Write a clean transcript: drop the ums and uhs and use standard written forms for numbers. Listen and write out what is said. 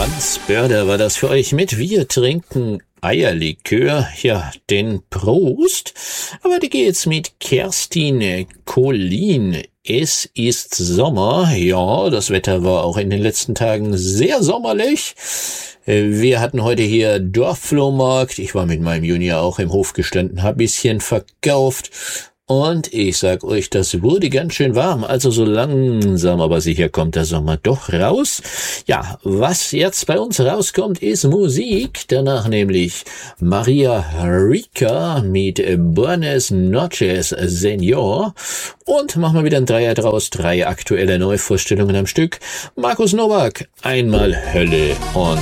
Franz Börder war das für euch mit Wir trinken Eierlikör. Ja, den Prost. Aber die geht's mit Kerstin Collin. Es ist Sommer. Ja, das Wetter war auch in den letzten Tagen sehr sommerlich. Wir hatten heute hier Dorfflohmarkt. Ich war mit meinem Junior auch im Hof gestanden, hab bisschen verkauft. Und ich sag euch, das wurde ganz schön warm, also so langsam, aber sicher kommt der Sommer doch raus. Ja, was jetzt bei uns rauskommt, ist Musik, danach nämlich Maria Rica mit Buenas Noches Señor und machen wir wieder ein Dreier draus, 3 aktuelle Neuvorstellungen am Stück. Markus Nowak, einmal Hölle und